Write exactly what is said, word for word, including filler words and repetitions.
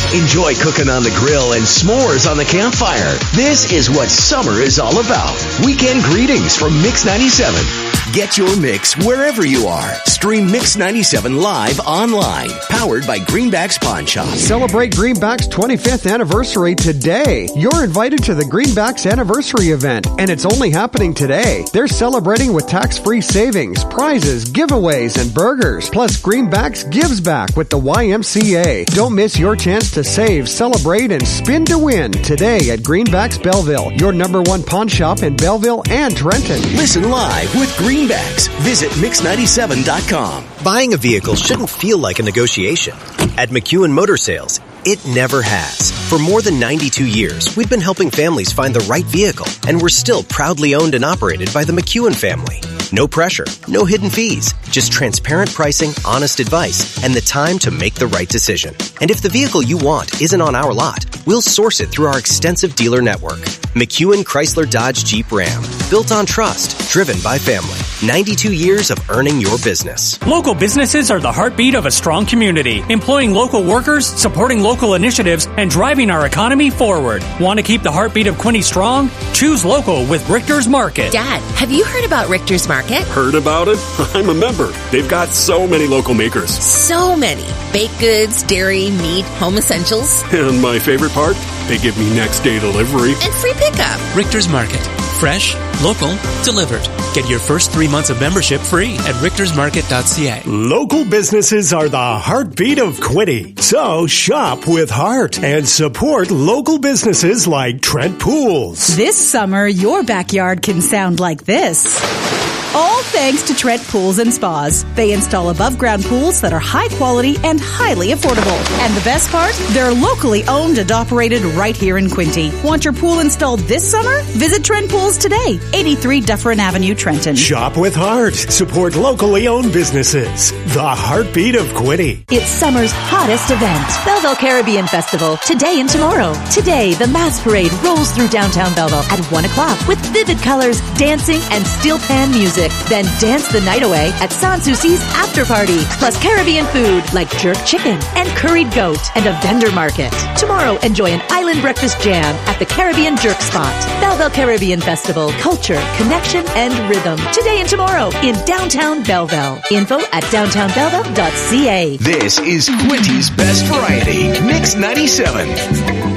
Enjoy cooking on the grill and s'mores on the campfire. This is what summer is all about. Weekend greetings from Mix ninety-seven. Get your mix wherever you are. Stream Mix ninety-seven live online. Powered by Greenback's Pawn Shop. Celebrate Greenback's twenty-fifth anniversary today. You're invited to the Greenback's anniversary event, and it's only happening today. They're celebrating with tax-free savings, prizes, giveaways, and burgers. Plus, Greenback's gives back with the Y M C A. Don't miss your chance to save, celebrate, and spin to win today at Greenback's Belleville, your number one pawn shop in Belleville and Trenton. Listen live with Greenback's. Visit mix ninety-seven dot com. Buying a vehicle shouldn't feel like a negotiation. At McEwen Motor Sales, it never has. For more than ninety-two years, we've been helping families find the right vehicle, and we're still proudly owned and operated by the McEwen family. No pressure, no hidden fees, just transparent pricing, honest advice, and the time to make the right decision. And if the vehicle you want isn't on our lot, we'll source it through our extensive dealer network. McEwen Chrysler Dodge Jeep Ram. Built on trust, driven by family. ninety-two years of earning your business. Local businesses are the heartbeat of a strong community, employing local workers, supporting local initiatives, and driving our economy forward. Want to keep the heartbeat of Quinte strong? Choose local with Richter's Market. Dad, have you heard about Richter's Market? Heard about it? I'm a member. They've got so many local makers. So many. Baked goods, dairy, meat, home essentials. And my favorite part? They give me next day delivery. And free pickup. Richter's Market. Fresh, local, delivered. Get your first three months of membership free at richters market dot c a. Local businesses are the heartbeat of Quinte. So shop with heart and support local businesses like Trent Pools. This summer, your backyard can sound like this. All thanks to Trent Pools and Spas. They install above-ground pools that are high quality and highly affordable. And the best part? They're locally owned and operated right here in Quinte. Want your pool installed this summer? Visit Trent Pools today, eighty-three Dufferin Avenue, Trenton. Shop with heart. Support locally owned businesses. The heartbeat of Quinte. It's summer's hottest event, Belleville Caribbean Festival, today and tomorrow. Today, the Mass Parade rolls through downtown Belleville at one o'clock with vivid colors, dancing, and steel pan music. Then dance the night away at Sanssouci's after party. Plus Caribbean food like jerk chicken and curried goat and a vendor market. Tomorrow, enjoy an island breakfast jam at the Caribbean Jerk Spot. Belleville Caribbean Festival. Culture, connection, and rhythm. Today and tomorrow in downtown Belleville. Info at downtown belleville dot c a. This is Quinte's Best Variety. Mix ninety-seven.